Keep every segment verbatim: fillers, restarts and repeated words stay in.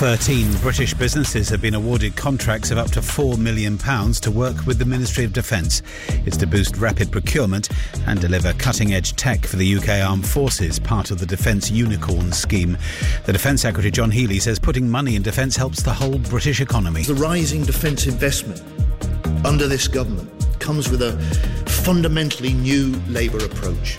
thirteen British businesses have been awarded contracts of up to four million pounds to work with the Ministry of Defence. It's to boost rapid procurement and deliver cutting-edge tech for the U K Armed Forces, part of the Defence Unicorn scheme. The Defence Secretary John Healey says putting money in defence helps the whole British economy. The rising defence investment under this government comes with a fundamentally new Labour approach.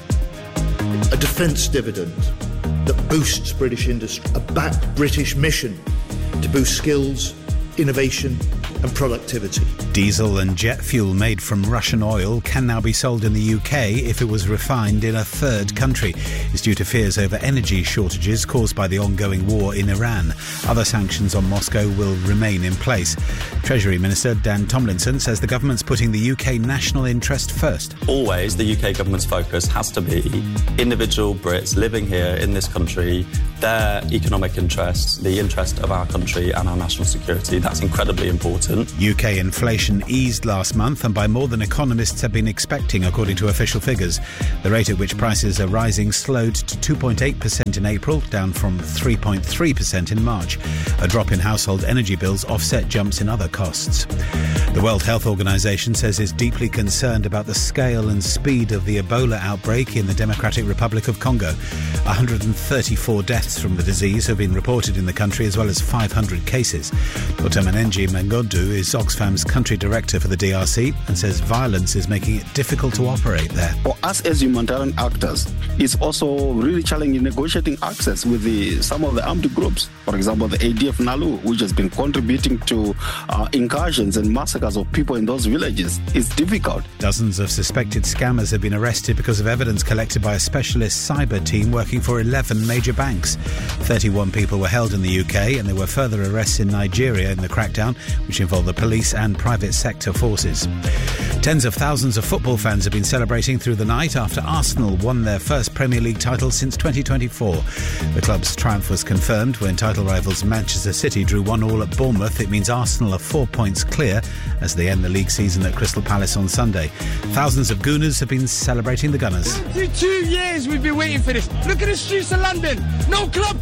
A defence dividend that boosts British industry, a backed British mission to boost skills, innovation and productivity. Diesel and jet fuel made from Russian oil can now be sold in the U K if it was refined in a third country. It's due to fears over energy shortages caused by the ongoing war in Iran. Other sanctions on Moscow will remain in place. Treasury Minister Dan Tomlinson says the government's putting the U K national interest first. Always the U K government's focus has to be individual Brits living here in this country, their economic interests, the interest of our country and our national security. That's incredibly important. U K inflation eased last month and by more than economists have been expecting, according to official figures. The rate at which prices are rising slowed to two point eight percent in April, down from three point three percent in March. A drop in household energy bills offset jumps in other costs. The World Health Organization says it's deeply concerned about the scale and speed of the Ebola outbreak in the Democratic Republic of Congo. one hundred thirty-four deaths from the disease have been reported in the country, as well as five hundred cases. Doctor Manenji Mengodu is Oxfam's country director for the D R C and says violence is making it difficult to operate there. For us as humanitarian actors, it's also really challenging negotiating access with the, some of the armed groups. For example, the A D F Nalu, which has been contributing to uh, incursions and massacres of people in those villages. It's difficult. Dozens of suspected scammers have been arrested because of evidence collected by a specialist cyber team working for eleven major banks. thirty-one people were held in the U K and there were further arrests in Nigeria in the crackdown, which involved the police and private sector forces. Tens of thousands of football fans have been celebrating through the night after Arsenal won their first Premier League title since twenty twenty-four. The club's triumph was confirmed when title rivals Manchester City drew one all at Bournemouth. It means Arsenal are four points clear as they end the league season at Crystal Palace on Sunday. Thousands of Gooners have been celebrating the Gunners. twenty-two years we've been waiting for this. Look at the streets of London. No club